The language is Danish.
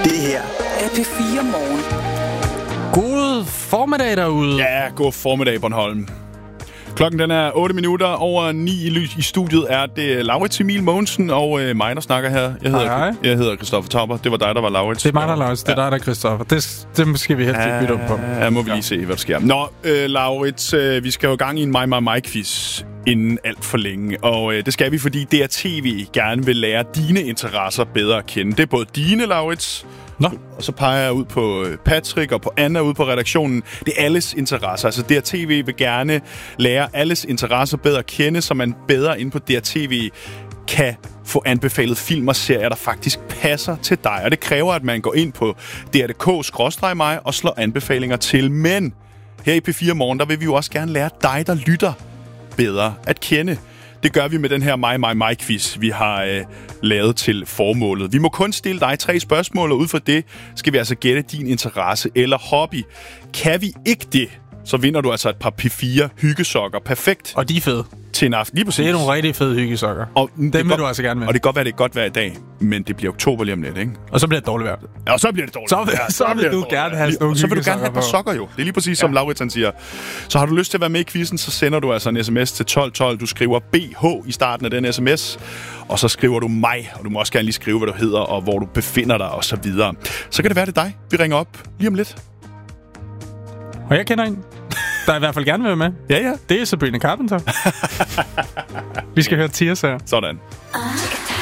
Det her er P4 Morgen. God formiddag derude. Ja, god formiddag, Bornholm. Klokken den er 8 minutter over 9 i studiet. Er det Laurits Emil Mogensen og mig, der snakker her. Jeg hedder Christoffer Tauber. Det var dig, der var Laurits. Det er mig, der er Laurits. Det er dig, der er Christoffer. Det skal vi helst ikke bytte om på. Ja, må vi lige se, hvad der sker. Nå, Laurits, vi skal jo i gang i en mig-quiz inden alt for længe. Og det skal vi, fordi DRTV gerne vil lære dine interesser bedre at kende. Det er både dine, Laurits. Nå. Og så peger jeg ud på Patrick og på Anna ude på redaktionen. Det er alles interesser. Altså DRTV vil gerne lære alles interesser bedre at kende, så man bedre inde på DRTV kan få anbefalet film og serier, der faktisk passer til dig. Og det kræver, at man går ind på dr.dk/mig og slår anbefalinger til. Men her i P4 Morgen, der vil vi jo også gerne lære dig, der lytter, bedre at kende. Det gør vi med den her mig-quiz, vi har lavet til formålet. Vi må kun stille dig 3 spørgsmål, og ud fra det skal vi altså gætte din interesse eller hobby. Kan vi ikke det, så vinder du altså et par P4 hyggesokker. Perfekt. Og de er fede. Til en aften. Lige præcis. Det er nogle rigtig fede hyggesokker. Og dem vil du altså gerne med. Og det kan godt være, at det er godt vejr i dag, men det bliver oktober lige om lidt, ikke? Og så bliver det dårligt vejr. Ja, og så bliver det dårligt vejr. Så vil du gerne have nogle så vil du gerne have et par sokker, jo. Det er lige præcis, som Laurits han siger. Så har du lyst til at være med i quizzen, så sender du altså en sms til 1212. Du skriver BH i starten af den sms, og så skriver du mig, og du må også gerne lige skrive, hvad du hedder, og hvor du befinder dig, og så videre. Så kan det være, det er dig. Vi ringer op lige om lidt. Og jeg kender en, der i hvert fald gerne vil være med. Ja. Det er Sabrina Carpenter. Vi skal høre Tears her. Sådan.